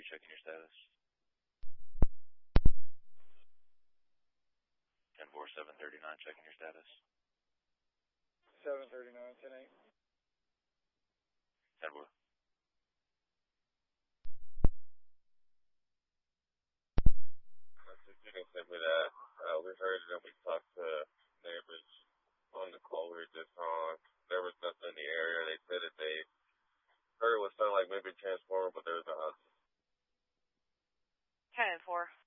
checking your status. 10-4, 739, checking your status. 739, 10-8. 10-4. If you can send me that, we heard it and we talked to neighbors on the call we were just on. There was nothing in the area. They said that they heard it was sounding like maybe a transformer, but there was no house. 10-4.